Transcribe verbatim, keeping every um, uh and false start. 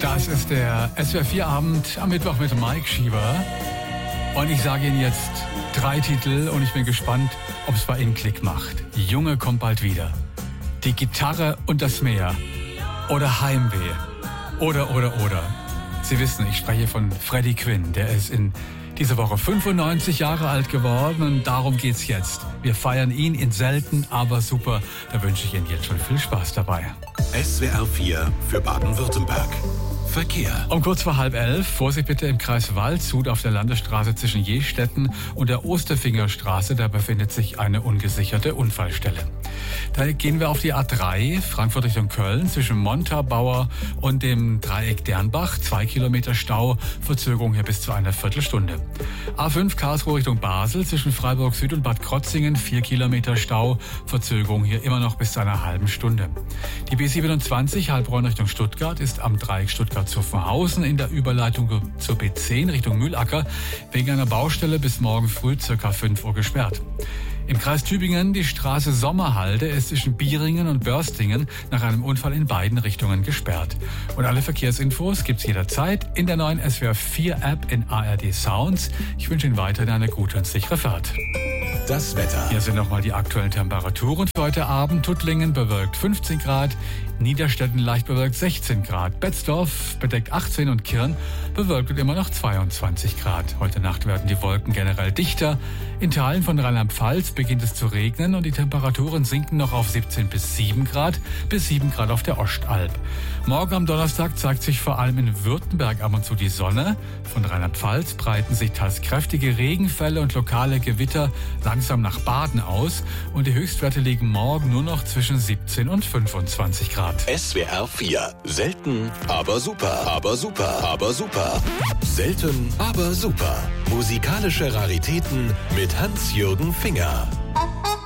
Das ist der S W R vier Abend am Mittwoch mit Mike Schieber. Und ich sage Ihnen jetzt drei Titel und ich bin gespannt, ob es bei Ihnen Klick macht. Junge kommt bald wieder. Die Gitarre und das Meer. Oder Heimweh. Oder, oder, oder. Sie wissen, ich spreche von Freddie Quinn. Der ist in dieser Woche fünfundneunzig Jahre alt geworden und darum geht's jetzt. Wir feiern ihn in selten, aber super. Da wünsche ich Ihnen jetzt schon viel Spaß dabei. S W R vier für Baden-Württemberg. Verkehr. Um kurz vor halb elf, Vorsicht bitte im Kreis Waldshut auf der Landesstraße zwischen Jestetten und der Osterfingerstraße, da befindet sich eine ungesicherte Unfallstelle. Da gehen wir auf die A drei, Frankfurt Richtung Köln, zwischen Montabaur und dem Dreieck Dernbach, zwei Kilometer Stau, Verzögerung hier bis zu einer Viertelstunde. A fünf Karlsruhe Richtung Basel, zwischen Freiburg Süd und Bad Krotzingen, vier Kilometer Stau, Verzögerung hier immer noch bis zu einer halben Stunde. Die B siebenundzwanzig Heilbronn Richtung Stuttgart ist am Dreieck Stuttgart-Zuffenhausen in der Überleitung zur B zehn Richtung Mühlacker wegen einer Baustelle bis morgen früh ca. fünf Uhr gesperrt. Im Kreis Tübingen die Straße Sommerhalde ist zwischen Bieringen und Börstingen nach einem Unfall in beiden Richtungen gesperrt. Und alle Verkehrsinfos gibt's jederzeit in der neuen S W R vier App in A R D Sounds. Ich wünsche Ihnen weiterhin eine gute und sichere Fahrt. Das Wetter. Hier sind nochmal die aktuellen Temperaturen für heute Abend. Tuttlingen bewölkt fünfzehn Grad, Niederstetten leicht bewölkt sechzehn Grad, Betzdorf bedeckt achtzehn und Kirn bewölkt und immer noch zweiundzwanzig Grad. Heute Nacht werden die Wolken generell dichter. In Teilen von Rheinland-Pfalz beginnt es zu regnen und die Temperaturen sinken noch auf siebzehn bis sieben Grad, bis sieben Grad auf der Ostalb. Morgen am Donnerstag zeigt sich vor allem in Württemberg ab und zu die Sonne. Von Rheinland-Pfalz breiten sich teils kräftige Regenfälle und lokale Gewitter langsam nach Baden aus und die Höchstwerte liegen morgen nur noch zwischen siebzehn und fünfundzwanzig Grad. S W R vier. Selten, aber super. Aber super. Aber super. Selten, aber super. Musikalische Raritäten mit Hans-Jürgen Finger.